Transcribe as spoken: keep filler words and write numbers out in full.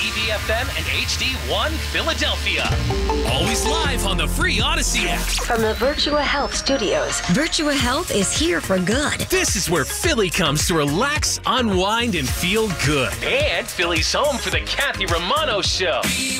E D F M and H D one Philadelphia. Always live on the free Odyssey app. From the Virtua Health Studios. Virtua Health is here for good. This is where Philly comes to relax, unwind, and feel good. And Philly's home for the Kathy Romano Show.